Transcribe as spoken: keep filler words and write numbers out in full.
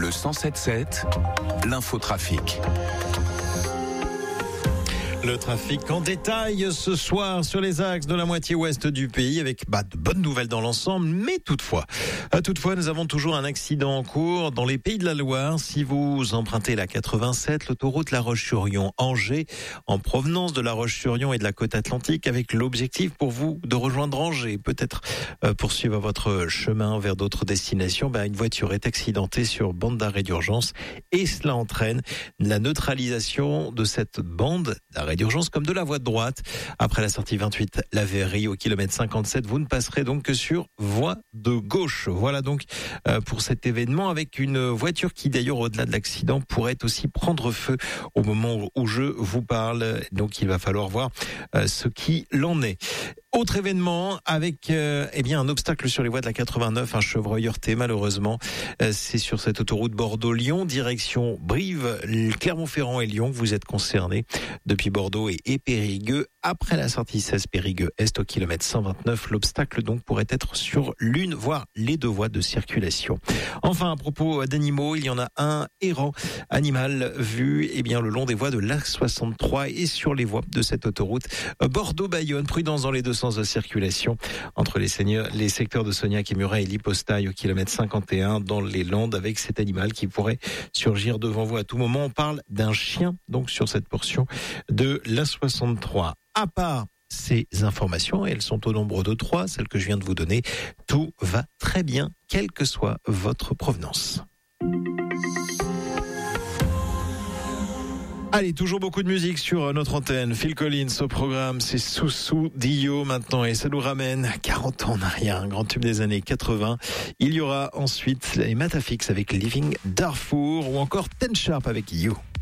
Le cent sept sept, l'infotrafic. Le trafic en détail ce soir sur les axes de la moitié ouest du pays avec bah, de bonnes nouvelles dans l'ensemble, mais toutefois, euh, toutefois nous avons toujours un accident en cours dans les Pays de la Loire. Si vous empruntez la quatre-vingt-sept, l'autoroute La Roche-sur-Yon-Angers en provenance de La Roche-sur-Yon et de la côte atlantique, avec l'objectif pour vous de rejoindre Angers, peut-être euh, poursuivre votre chemin vers d'autres destinations, bah, une voiture est accidentée sur bande d'arrêt d'urgence et cela entraîne la neutralisation de cette bande d'arrêt d'urgence comme de la voie de droite. Après la sortie vingt-huit, la Verrerie au kilomètre cinquante-sept, vous ne passerez donc que sur voie de gauche. Voilà donc euh, pour cet événement avec une voiture qui d'ailleurs au-delà de l'accident pourrait aussi prendre feu au moment où je vous parle. Donc il va falloir voir euh, ce qui l'en est. Autre événement avec euh, eh bien un obstacle sur les voies de la quatre-vingt-neuf, un chevreuil heurté malheureusement. Euh, c'est sur cette autoroute Bordeaux-Lyon, direction Brive, Clermont-Ferrand et Lyon que vous êtes concernés depuis Bordeaux et, et Périgueux. Après la sortie seize Périgueux-Est au kilomètre cent vingt-neuf, l'obstacle donc pourrait être sur l'une, voire les deux voies de circulation. Enfin, à propos d'animaux, il y en a un errant animal vu eh bien le long des voies de l'A soixante-trois et sur les voies de cette autoroute Bordeaux-Bayonne. Prudence dans les deux sens de circulation entre les, seigneurs, les secteurs de Sognac et Muret et l'Hypostaille au kilomètre cinquante et un dans les Landes avec cet animal qui pourrait surgir devant vous à tout moment. On parle d'un chien donc sur cette portion de l'A soixante-trois. À part ces informations, et elles sont au nombre de trois, celles que je viens de vous donner, tout va très bien, quelle que soit votre provenance. Allez, toujours beaucoup de musique sur notre antenne. Phil Collins au programme, c'est Soussou Dio maintenant et ça nous ramène quarante ans en arrière, un grand tube des années quatre-vingts. Il y aura ensuite les Matafix avec Living Darfour ou encore Ten Sharp avec You.